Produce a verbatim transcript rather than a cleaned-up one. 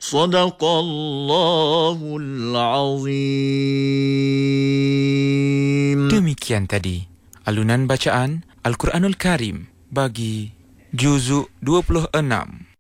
Sadaqallahul Azim. Demikian tadi alunan bacaan Al-Quranul Karim bagi juzuk dua puluh enam.